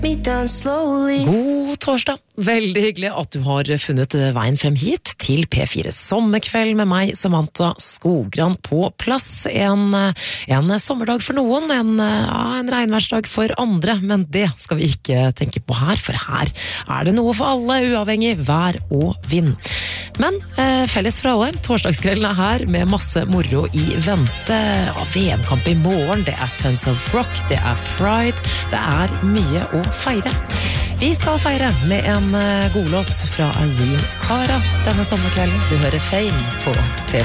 Me down slowly. God torsdag. Veldig hyggelig at du har funnet veien frem hit til P4 Sommerkveld med meg, Samantha Skogran, på plass. En sommerdag for noen, en regnværsdag for andre, men det skal vi ikke tenke på her, for her det noe for alle, uavhengig vær og vind. Men felles for alle, torsdagskvelden her med masse moro i vente. VM-kamp i morgen, det Tons of Rock, det Pride, det mye å feire. Vi skal feire med en godlåt fra Irene Cara denne sommerkvelden. Du hører Fame på P4.